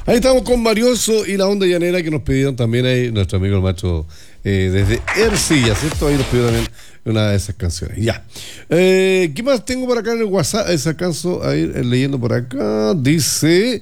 Ahí estamos con Marioso y la onda llanera que nos pidieron también ahí nuestro amigo el macho desde Ercilla, ¿cierto? Ahí nos pidió también una de esesas canciones. Ya. ¿Qué más tengo por acá en el WhatsApp? Alcanzo a ir leyendo por acá. Dice...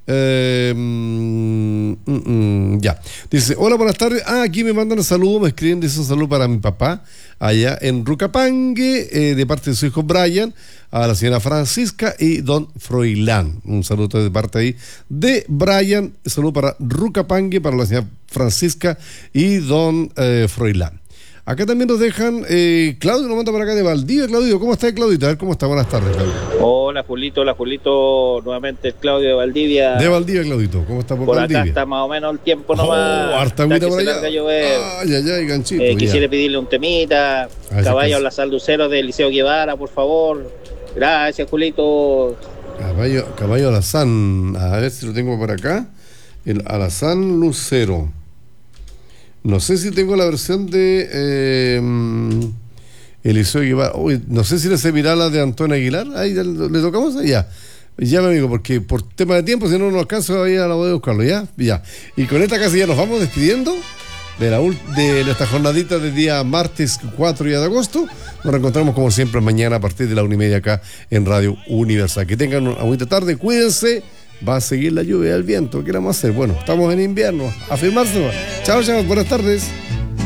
ya. Dice, hola, buenas tardes. Aquí me mandan un saludo, me escriben, dice un saludo para mi papá, allá en Rucapangue, de parte de su hijo Brian, a la señora Francisca y don Froilán. Un saludo de parte ahí de Brian, saludo para Rucapangue, para la señora Francisca y don Froilán. Acá también nos dejan, Claudio nos manda por acá de Valdivia. Claudio, ¿cómo está, Claudio? A ver, ¿cómo está? Buenas tardes, Claudio. Hola, Julito, nuevamente Claudio de Valdivia. De Valdivia, Claudito, ¿cómo está por Valdivia? Acá está más o menos el tiempo nomás. Harta agüita por allá. Ay, ganchito. Quisiera pedirle un temita, Caballo a la Sal Lucero de Liceo Guevara, por favor. Gracias, Julito. Caballo Alazán, a ver si lo tengo por acá. El Alazán Lucero. No sé si tengo la versión de Eliseo Guevara. Uy, no sé si le servirá la de Antonio Aguilar. Ahí le tocamos allá. Ya, me amigo, porque por tema de tiempo, si no nos alcanzo a ir a la boda de buscarlo. Ya. Y con esta casi ya nos vamos despidiendo de nuestra jornadita del día martes 4 de agosto. Nos reencontramos como siempre mañana a partir de la 1:30 acá en Radio Universal. Que tengan una bonita tarde, cuídense. Va a seguir la lluvia y el viento. ¿Qué vamos a hacer? Bueno, estamos en invierno. Afirmarse. Chao, buenas tardes.